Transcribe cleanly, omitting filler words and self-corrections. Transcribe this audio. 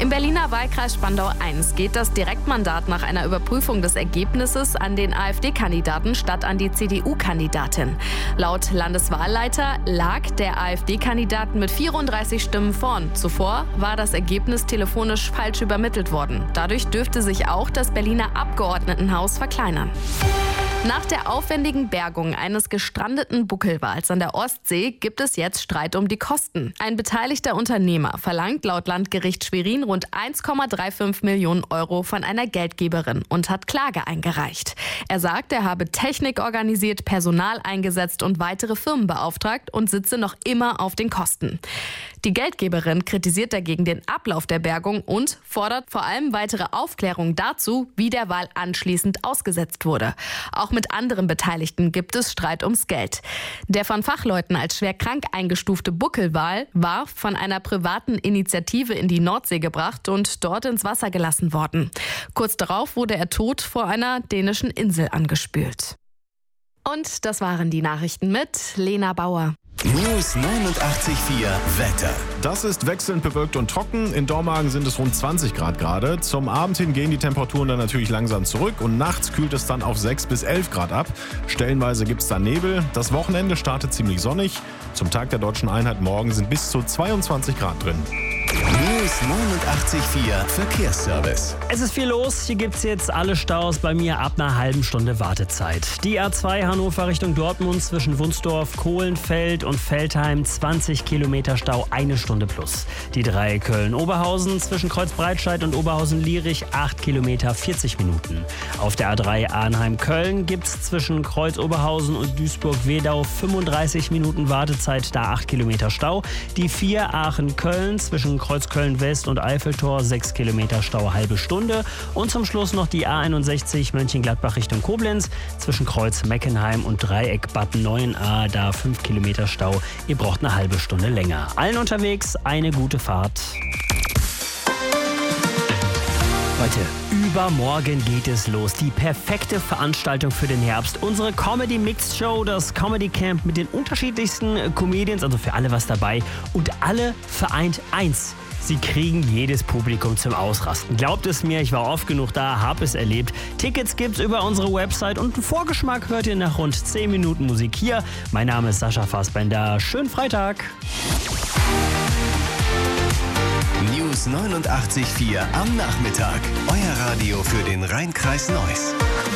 Im Berliner Wahlkreis Spandau I geht das Direktmandat nach einer Überprüfung des Ergebnisses an den AfD-Kandidaten statt an die CDU-Kandidatin. Laut Landeswahlleiter lag der AfD-Kandidat mit 34 Stimmen vorn. Zuvor war das Ergebnis telefonisch falsch übermittelt worden. Dadurch dürfte sich auch das Berliner Abgeordnetenhaus verkleinern. Nach der aufwendigen Bergung eines gestrandeten Buckelwals an der Ostsee gibt es jetzt Streit um die Kosten. Ein beteiligter Unternehmer verlangt laut Landgericht Schwerin rund 1,35 Millionen Euro von einer Geldgeberin und hat Klage eingereicht. Er sagt, er habe Technik organisiert, Personal eingesetzt und weitere Firmen beauftragt und sitze noch immer auf den Kosten. Die Geldgeberin kritisiert dagegen den Ablauf der Bergung und fordert vor allem weitere Aufklärung dazu, wie der Wal anschließend ausgesetzt wurde. Auch mit anderen Beteiligten gibt es Streit ums Geld. Der von Fachleuten als schwer krank eingestufte Buckelwal war von einer privaten Initiative in die Nordsee gebracht und dort ins Wasser gelassen worden. Kurz darauf wurde er tot vor einer dänischen Insel angespült. Und das waren die Nachrichten mit Lena Bauer. News 89.4 Wetter. Das ist wechselnd bewölkt und trocken. In Dormagen sind es rund 20 Grad gerade. Zum Abend hin gehen die Temperaturen dann natürlich langsam zurück und nachts kühlt es dann auf 6 bis 11 Grad ab. Stellenweise gibt es dann Nebel. Das Wochenende startet ziemlich sonnig. Zum Tag der Deutschen Einheit morgen sind bis zu 22 Grad drin. News 89.4 Verkehrsservice. Es ist viel los. Hier gibt es jetzt alle Staus bei mir ab einer halben Stunde Wartezeit. Die A2 Hannover Richtung Dortmund zwischen Wunsdorf, Kohlenfeld und Veltheim 20 Kilometer Stau, 1 Stunde plus. Die 3 Köln-Oberhausen zwischen Kreuzbreitscheid und Oberhausen-Lierich 8 Kilometer 40 Minuten. Auf der A3 Arnheim-Köln gibt es zwischen Kreuz-Oberhausen und Duisburg-Wedau 35 Minuten Wartezeit, da 8 Kilometer Stau. Die 4 Aachen-Köln zwischen Kreuzköln-West und Eiffeltor 6 Kilometer Stau, halbe Stunde. Und zum Schluss noch die A61 Mönchengladbach Richtung Koblenz zwischen Kreuz Meckenheim und Dreieck Bad Neuenahr, da 5 Kilometer Stau. Ihr braucht eine halbe Stunde länger. Allen unterwegs eine gute Fahrt. Leute, übermorgen geht es los. Die perfekte Veranstaltung für den Herbst. Unsere Comedy Mixed Show, das Comedy Camp mit den unterschiedlichsten Comedians, also für alle was dabei. Und alle vereint eins. Sie kriegen jedes Publikum zum Ausrasten. Glaubt es mir, ich war oft genug da, habe es erlebt. Tickets gibt's über unsere Website und einen Vorgeschmack hört ihr nach rund 10 Minuten Musik hier. Mein Name ist Sascha Fassbender. Schönen Freitag. News 89.4 am Nachmittag. Euer Radio für den Rhein-Kreis Neuss.